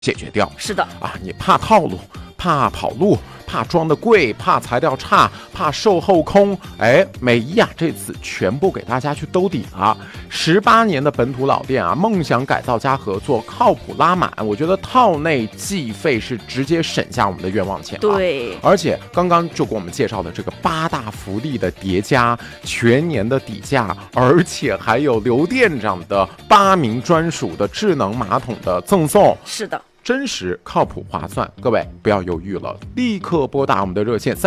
解决掉。 是的啊，你怕套路，怕跑路，怕装的贵，怕材料差，怕售后空，美一啊这次全部给大家去兜底了。18年的本土老店啊，梦想改造加合作，靠谱拉满，我觉得套内计费是直接省下我们的冤枉钱。 对， 而且刚刚就给我们介绍的这个8大福利的叠加，全年的底价，而且还有刘店长的8名专属的智能马桶的赠送。 是的。 真实、靠谱、划算，各位不要犹豫了，立刻拨打我们的热线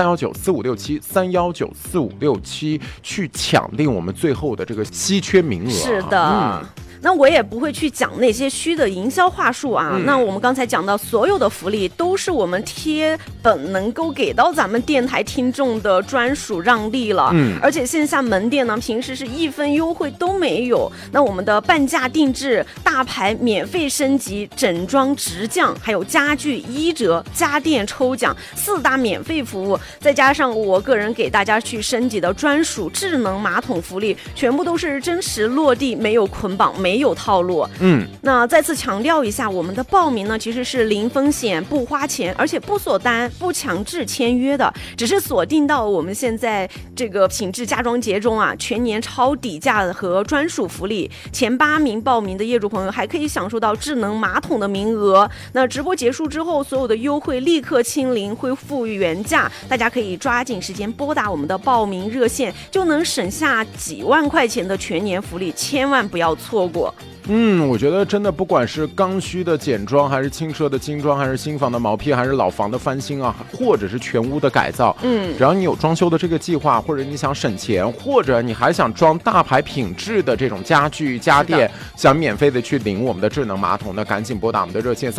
3194567，3194567去抢定我们最后的这个稀缺名额。 是的。那我也不会去讲那些虚的营销话术啊。那我们刚才讲到所有的福利都是我们贴本能够给到咱们电台听众的专属让利了。而且线下门店呢，平时是1分优惠都没有。那我们的半价定制、大牌免费升级、整装直降，还有家具1折、家电抽奖4大免费服务，再加上我个人给大家去升级的专属智能马桶福利，全部都是真实落地，没有捆绑，没有套路。那再次强调一下，我们的报名呢其实是零风险、不花钱，而且不锁单、不强制签约的，只是锁定到我们现在这个品质家装节中啊，全年超底价和专属福利，前8名报名的业主朋友还可以享受到智能马桶的名额。那直播结束之后，所有的优惠立刻清零，恢复原价，大家可以抓紧时间拨打我们的报名热线，就能省下几万块钱的全年福利，千万不要错过。 我觉得真的不管是刚需的简装，还是轻奢的精装，还是新房的毛坯，还是老房的翻新啊，或者是全屋的改造，只要你有装修的这个计划，或者你想省钱，或者你还想装大牌品质的这种家具家电，想免费的去领我们的智能马桶，那赶紧拨打我们的热线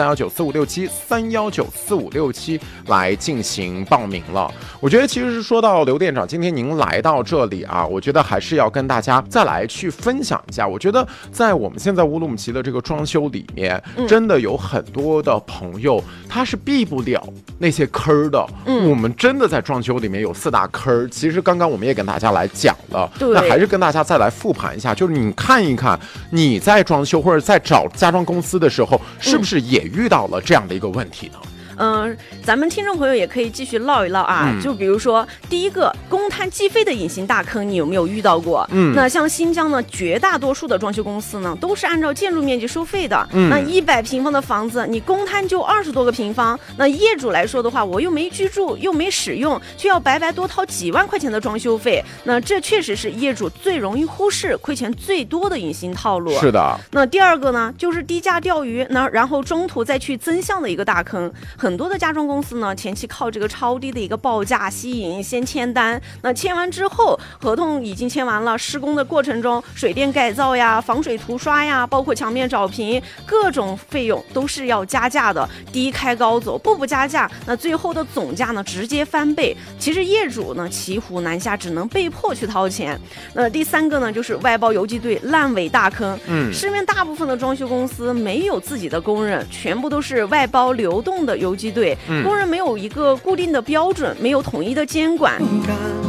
3194567，3194567来进行报名了。我觉得其实是说到刘店长，今天您来到这里啊，我觉得还是要跟大家再来去分享一下。我觉得在我们现在乌鲁木齐的这个装修里面，真的有很多的朋友他是避不了那些坑的。我们真的在装修里面有4大坑，其实刚刚我们也跟大家来讲了，那还是跟大家再来复盘一下，就是你看一看你在装修或者在找家装公司的时候，是不是也遇到了这样的一个问题呢？ 咱们听众朋友也可以继续唠一唠啊。就比如说第一个公摊计费的隐形大坑，你有没有遇到过？那像新疆呢，绝大多数的装修公司呢都是按照建筑面积收费的。那100平方的房子，你公摊就20多个平方，那业主来说的话，我又没居住，又没使用，却要白白多掏几万块钱的装修费，那这确实是业主最容易忽视、亏钱最多的隐形套路。 是的。 那第二个呢，就是低价钓鱼，那然后中途再去增项的一个大坑。很多的家装公司呢，前期靠这个超低的一个报价吸引，先签单，那签完之后，合同已经签完了，施工的过程中，水电改造呀、防水涂刷呀，包括墙面找平，各种费用都是要加价的，低开高走，不加价，那最后的总价呢直接翻倍。其实业主呢骑虎难下，只能被迫去掏钱。那第三个呢，就是外包游击队烂尾大坑。市面大部分的装修公司没有自己的工人，全部都是外包流动的游击队，工人没有一个固定的标准，没有统一的监管。